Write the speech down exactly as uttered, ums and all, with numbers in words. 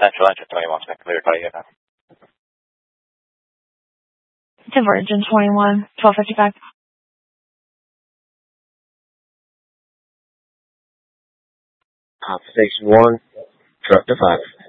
Central Engine twenty-one, been cleared by you now. Divergent twenty-one, twelve fifty-five. Op Station one, truck to five.